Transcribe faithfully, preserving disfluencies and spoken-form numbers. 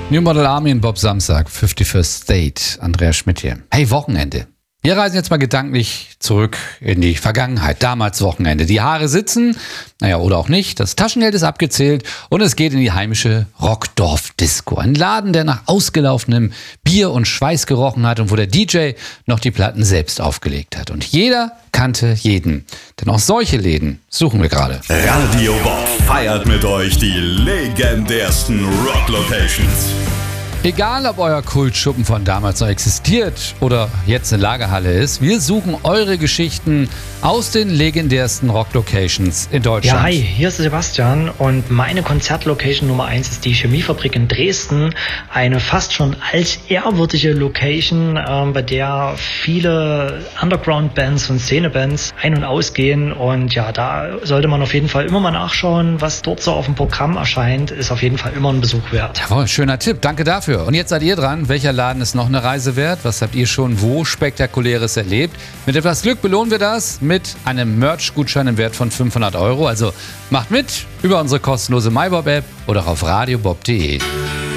New Model Army in Bob Samstag, fifty-first State, Andreas Schmidt hier. Hey, Wochenende. Wir reisen jetzt mal gedanklich zurück in die Vergangenheit, damals Wochenende. Die Haare sitzen, naja, oder auch nicht, das Taschengeld ist abgezählt und es geht in die heimische Rockdorf-Disco. Ein Laden, der nach ausgelaufenem Bier und Schweiß gerochen hat und wo der D J noch die Platten selbst aufgelegt hat. Und jeder kannte jeden, denn auch solche Läden suchen wir gerade. Radio Bob feiert mit euch die legendärsten Rock-Locations. Egal, ob euer Kultschuppen von damals noch existiert oder jetzt eine Lagerhalle ist, wir suchen eure Geschichten aus den legendärsten Rock-Locations in Deutschland. Ja, hi, hier ist Sebastian und meine Konzertlocation Nummer eins ist die Chemiefabrik in Dresden. Eine fast schon altehrwürdige Location, ähm, bei der viele Underground-Bands und Szene-Bands ein- und ausgehen. Und ja, da sollte man auf jeden Fall immer mal nachschauen, was dort so auf dem Programm erscheint. Ist auf jeden Fall immer ein Besuch wert. Jawohl, schöner Tipp, danke dafür. Und jetzt seid ihr dran. Welcher Laden ist noch eine Reise wert? Was habt ihr schon wo Spektakuläres erlebt? Mit etwas Glück belohnen wir das mit einem Merch-Gutschein im Wert von fünfhundert Euro. Also macht mit über unsere kostenlose MyBob-App oder auf radiobob punkt de.